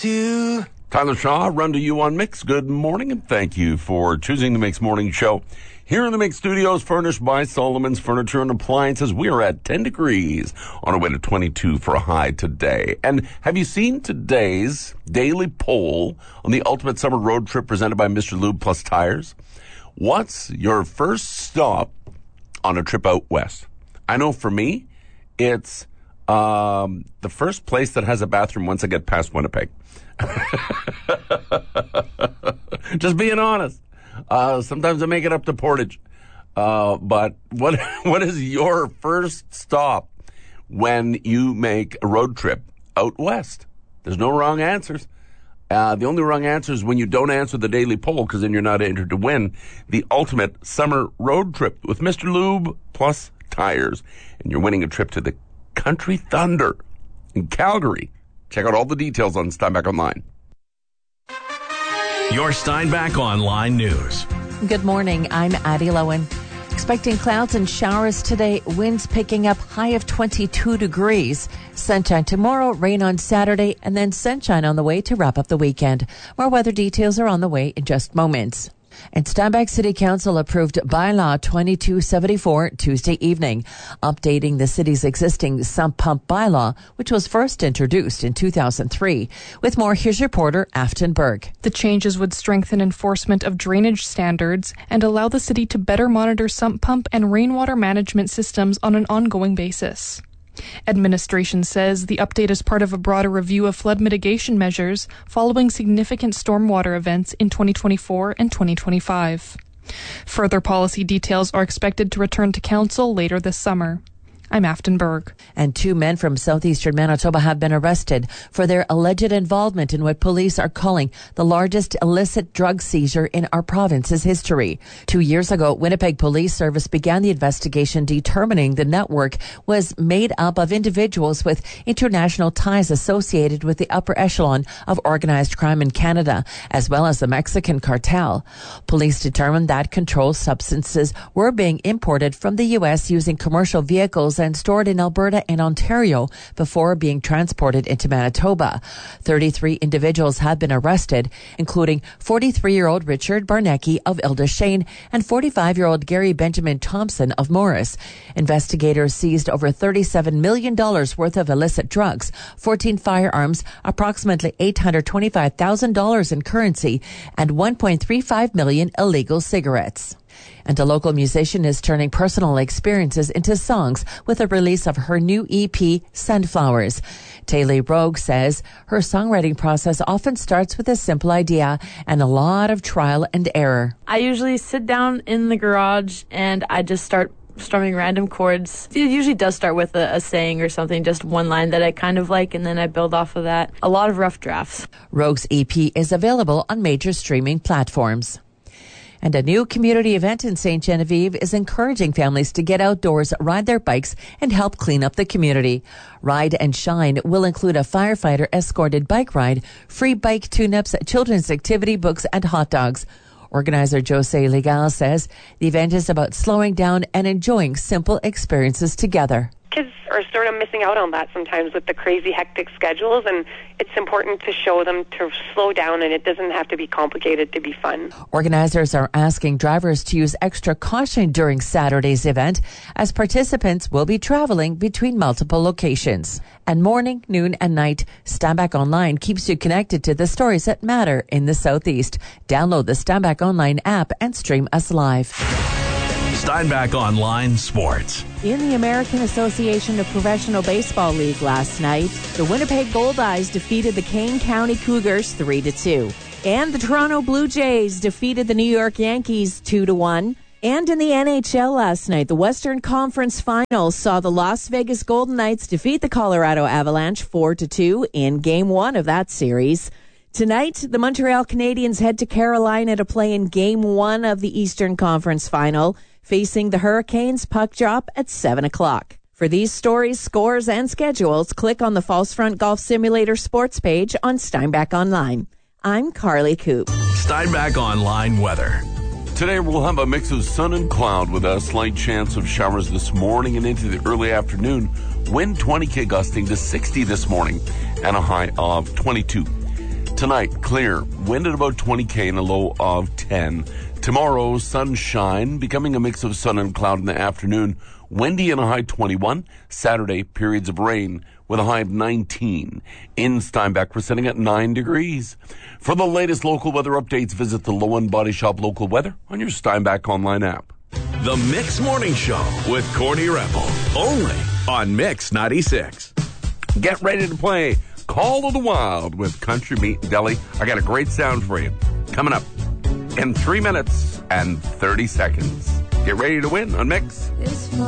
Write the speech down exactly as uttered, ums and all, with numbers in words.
to... Tyler Shaw, Run to You on Mix. Good morning, and thank you for choosing the Mix Morning Show. Here in the Mix Studios, furnished by Solomon's Furniture and Appliances, we are at ten degrees, on our way to twenty-two for a high today. And have you seen today's daily poll on the Ultimate Summer Road Trip presented by Mister Lube Plus Tires? What's your first stop on a trip out west? I know for me, it's um, the first place that has a bathroom once I get past Winnipeg. Just being honest. Uh, sometimes I make it up to Portage. Uh, but what what is your first stop when you make a road trip out west? There's no wrong answers. Uh, the only wrong answer is when you don't answer the daily poll, because then you're not entered to win the ultimate summer road trip with Mister Lube Plus Tires. And you're winning a trip to the Country Thunder in Calgary. Check out all the details on Steinbach Online. Your Steinbach Online News. Good morning. I'm Addie Lowen. Expecting clouds and showers today, winds picking up, high of twenty-two degrees. Sunshine tomorrow, rain on Saturday, and then sunshine on the way to wrap up the weekend. More weather details are on the way in just moments. And Steinbach City Council approved Bylaw twenty-two seventy-four Tuesday evening, updating the city's existing sump pump bylaw, which was first introduced in two thousand three. With more, here's reporter Afton Berg. The changes would strengthen enforcement of drainage standards and allow the city to better monitor sump pump and rainwater management systems on an ongoing basis. Administration says the update is part of a broader review of flood mitigation measures following significant stormwater events in twenty twenty-four and twenty twenty-five. Further policy details are expected to return to council later this summer. I'm Afton Berg. And two men from southeastern Manitoba have been arrested for their alleged involvement in what police are calling the largest illicit drug seizure in our province's history. Two years ago, Winnipeg Police Service began the investigation, determining the network was made up of individuals with international ties associated with the upper echelon of organized crime in Canada, as well as the Mexican cartel. Police determined that controlled substances were being imported from the U S using commercial vehicles and stored in Alberta and Ontario before being transported into Manitoba. thirty-three individuals have been arrested, including forty-three-year-old Richard Barnecki of Ildashane and forty-five-year-old Gary Benjamin Thompson of Morris. Investigators seized over thirty-seven million dollars worth of illicit drugs, fourteen firearms, approximately eight hundred twenty-five thousand dollars in currency, and one point three five million dollars illegal cigarettes. And a local musician is turning personal experiences into songs with the release of her new E P, Sunflowers. Taylor Rogue says her songwriting process often starts with a simple idea and a lot of trial and error. I usually sit down in the garage and I just start strumming random chords. It usually does start with a, a saying or something, just one line that I kind of like, and then I build off of that. A lot of rough drafts. Rogue's E P is available on major streaming platforms. And a new community event in Saint Genevieve is encouraging families to get outdoors, ride their bikes, and help clean up the community. Ride and Shine will include a firefighter-escorted bike ride, free bike tune-ups, children's activity books, and hot dogs. Organizer Jose Legal says the event is about slowing down and enjoying simple experiences together. Kids are sort of missing out on that sometimes with the crazy, hectic schedules, and it's important to show them to slow down, and it doesn't have to be complicated to be fun. Organizers are asking drivers to use extra caution during Saturday's event, as participants will be traveling between multiple locations. And morning, noon, and night, Steinbach Online keeps you connected to the stories that matter in the Southeast. Download the Steinbach Online app and stream us live. Steinbach Online Sports. In the American Association of Professional Baseball League last night, the Winnipeg Goldeyes defeated the Kane County Cougars three to two. And the Toronto Blue Jays defeated the New York Yankees two to one. And in the N H L last night, the Western Conference Finals saw the Las Vegas Golden Knights defeat the Colorado Avalanche four to two in Game one of that series. Tonight, the Montreal Canadiens head to Carolina to play in Game one of the Eastern Conference Final, facing the Hurricanes. Puck drop at seven o'clock. For these stories, scores, and schedules, click on the False Front Golf Simulator sports page on Steinbach Online. I'm Carly Coop. Steinbach Online weather. Today we'll have a mix of sun and cloud with a slight chance of showers this morning and into the early afternoon. Wind twenty K gusting to sixty this morning and a high of twenty-two. Tonight, clear. Wind at about twenty K and a low of ten. Tomorrow, sunshine, becoming a mix of sun and cloud in the afternoon. Windy and a high twenty-one. Saturday, periods of rain with a high of nineteen. In Steinbach, we're sitting at nine degrees. For the latest local weather updates, visit the Lowen Body Shop Local Weather on your Steinbach online app. The Mix Morning Show with Corny Rebel. Only on Mix ninety-six. Get ready to play Call of the Wild with Country Meat Deli. I got a great sound for you. Coming up in three minutes and thirty seconds. Get ready to win on Mix.